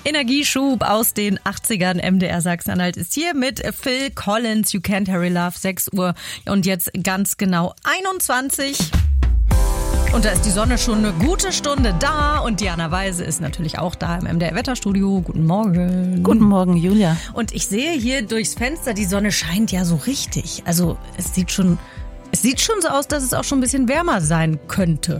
Energieschub aus den 80ern. MDR Sachsen-Anhalt ist hier mit Phil Collins, You Can't Hurry Love, 6 Uhr und jetzt ganz genau 21. Und da ist die Sonne schon eine gute Stunde da und Diana Weise ist natürlich auch da im MDR-Wetterstudio. Guten Morgen. Guten Morgen, Julia. Und ich sehe hier durchs Fenster, die Sonne scheint ja so richtig. Also es sieht schon so aus, dass es auch schon ein bisschen wärmer sein könnte.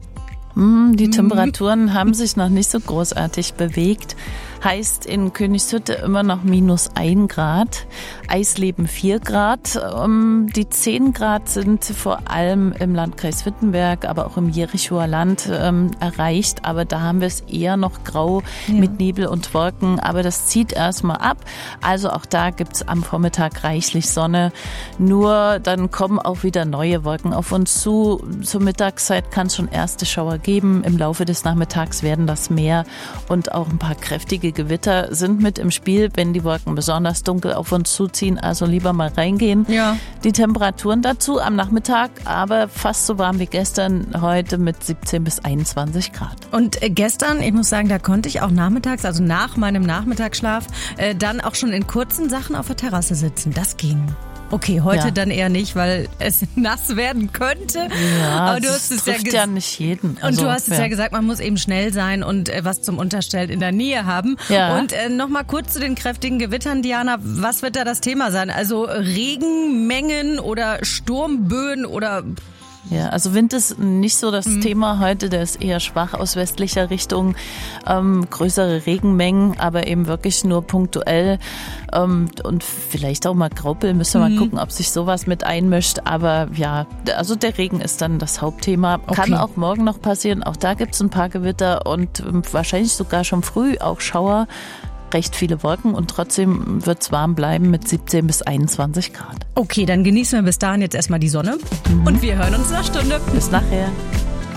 Die Temperaturen haben sich noch nicht so großartig bewegt. Heißt in Königshütte immer noch -1 Grad, Eisleben 4 Grad. Die 10 Grad sind vor allem im Landkreis Wittenberg, aber auch im Jerichoer Land erreicht. Aber da haben wir es eher noch grau mit Nebel und Wolken. Aber das zieht erstmal ab. Also auch da gibt's am Vormittag reichlich Sonne. Nur dann kommen auch wieder neue Wolken auf uns zu. Zur Mittagszeit kann es schon erste Schauer geben. Im Laufe des Nachmittags werden das mehr und auch ein paar kräftige Gewitter sind mit im Spiel, wenn die Wolken besonders dunkel auf uns zuziehen. Also lieber mal reingehen. Ja. Die Temperaturen dazu am Nachmittag, aber fast so warm wie gestern, heute mit 17 bis 21 Grad. Und gestern, ich muss sagen, da konnte ich auch nachmittags, also nach meinem Nachmittagsschlaf, dann auch schon in kurzen Sachen auf der Terrasse sitzen. Das ging. Okay, heute dann eher nicht, weil es nass werden könnte. Ja, aber du hast es trifft ja nicht jeden. Also, und du hast es ja gesagt, man muss eben schnell sein und was zum Unterstell in der Nähe haben. Ja. Und nochmal kurz zu den kräftigen Gewittern, Diana. Was wird da das Thema sein? Also Regenmengen oder Sturmböen oder... Ja, also Wind ist nicht so das Thema heute, der ist eher schwach aus westlicher Richtung, größere Regenmengen, aber eben wirklich nur punktuell und vielleicht auch mal Graupel, müssen wir mal gucken, ob sich sowas mit einmischt, aber ja, also der Regen ist dann das Hauptthema, kann auch morgen noch passieren, auch da gibt's ein paar Gewitter und wahrscheinlich sogar schon früh auch Schauer. Recht viele Wolken und trotzdem wird es warm bleiben mit 17 bis 21 Grad. Okay, dann genießen wir bis dahin jetzt erstmal die Sonne und wir hören uns in einer Stunde. Bis nachher.